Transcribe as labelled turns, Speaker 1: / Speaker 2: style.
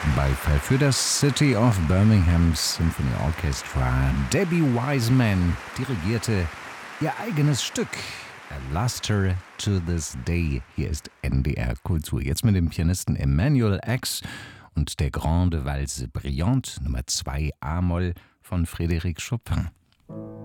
Speaker 1: Beifall für das City of Birmingham Symphony Orchestra. Debbie Wiseman dirigierte ihr eigenes Stück A Luster to This Day. Hier ist NDR Kultur. Jetzt mit dem Pianisten Emanuel X und der Grande Valse Brillante Nummer 2 A-Moll von Frédéric Chopin.